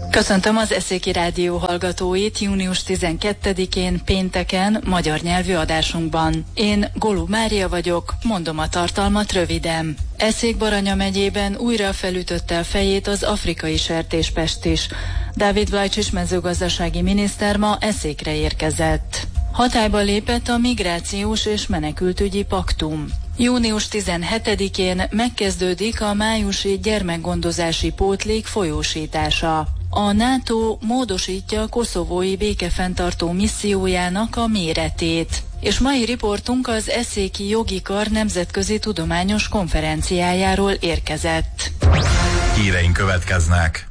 Köszöntöm az Eszéki Rádió hallgatóit június 12-én pénteken magyar nyelvű adásunkban. Én Golub Mária vagyok, mondom a tartalmat röviden. Eszék-Baranya megyében újra felütötte a fejét az afrikai sertéspest is. Dávid Vlajcsics mezőgazdasági miniszter ma Eszékre érkezett. Hatályba lépett a migrációs és menekültügyi paktum. Június 17-én megkezdődik a májusi gyermekgondozási pótlék folyósítása. A NATO módosítja a koszovói békefenntartó missziójának a méretét. És mai riportunk az Eszéki Jogi Kar nemzetközi tudományos konferenciájáról érkezett. Híreink következnek.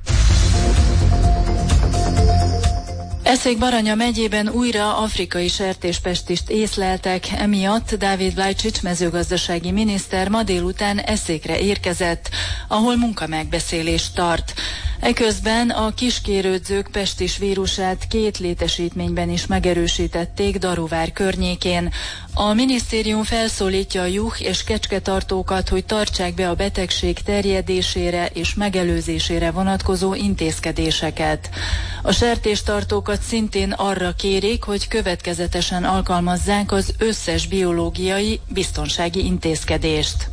Eszék-Baranya megyében újra afrikai sertéspestist észleltek, emiatt Dávid Vlajcsics mezőgazdasági miniszter ma délután Eszékre érkezett, ahol munkamegbeszélést tart. Eközben a kiskérődzők pestis vírusát 2 létesítményben is megerősítették Daruvár környékén. A minisztérium felszólítja a juh- és kecsketartókat, hogy tartsák be a betegség terjedésére és megelőzésére vonatkozó intézkedéseket. A sertéstartókat szintén arra kérik, hogy következetesen alkalmazzák az összes biológiai biztonsági intézkedést.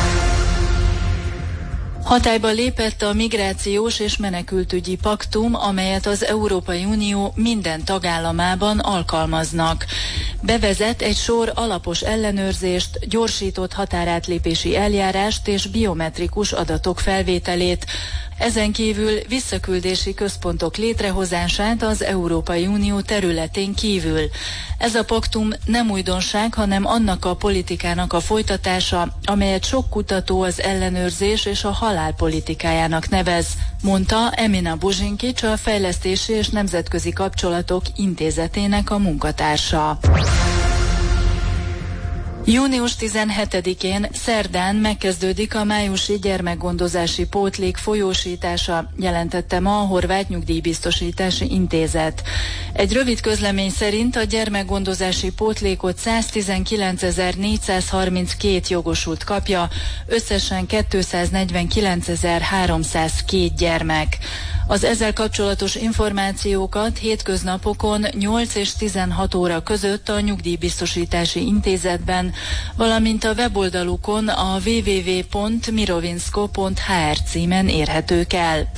Hatályba lépett a migrációs és menekültügyi paktum, amelyet az Európai Unió minden tagállamában alkalmaznak. Bevezet egy sor alapos ellenőrzést, gyorsított határátlépési eljárást és biometrikus adatok felvételét. Ezen kívül visszaküldési központok létrehozását az Európai Unió területén kívül. Ez a paktum nem újdonság, hanem annak a politikának a folytatása, amelyet sok kutató az ellenőrzés és a halál politikájának nevez, mondta Emina Buzsinkics, a Fejlesztési és Nemzetközi Kapcsolatok Intézetének a munkatársa. Június 17-én szerdán megkezdődik a májusi gyermekgondozási pótlék folyósítása, jelentette ma a Horvát Nyugdíjbiztosítási Intézet. Egy rövid közlemény szerint a gyermekgondozási pótlékot 119.432 jogosult kapja, összesen 249.302 gyermek. Az ezzel kapcsolatos információkat hétköznapokon 8 és 16 óra között a Nyugdíjbiztosítási Intézetben, valamint a weboldalukon a www.mirovinsko.hr címen érhetők el.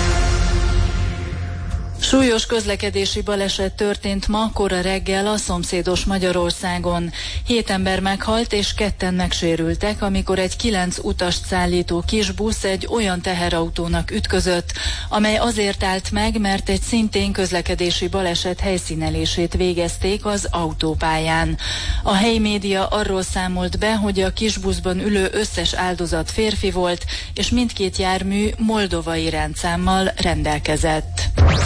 Súlyos közlekedési baleset történt ma kora reggel a szomszédos Magyarországon. 7 ember meghalt és 2-en megsérültek, amikor egy 9 utast szállító kisbusz egy olyan teherautónak ütközött, amely azért állt meg, mert egy szintén közlekedési baleset helyszínelését végezték az autópályán. A helyi média arról számolt be, hogy a kisbuszban ülő összes áldozat férfi volt, és mindkét jármű moldovai rendszámmal rendelkezett.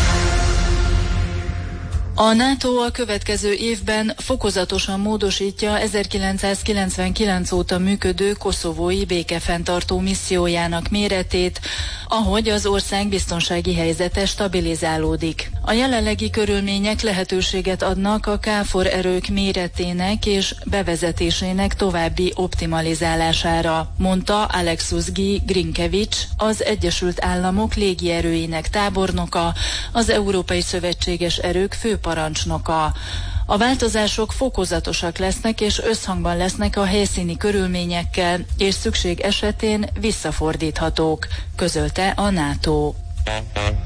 A NATO a következő évben fokozatosan módosítja 1999 óta működő koszovói békefenntartó missziójának méretét, ahogy az ország biztonsági helyzete stabilizálódik. A jelenlegi körülmények lehetőséget adnak a KFOR erők méretének és bevezetésének további optimalizálására, mondta Alexus Grinkevics, az Egyesült Államok légierőinek tábornoka, az Európai Szövetséges Erők főparancsnoka. A változások fokozatosak lesznek és összhangban lesznek a helyszíni körülményekkel, és szükség esetén visszafordíthatók, közölte a NATO.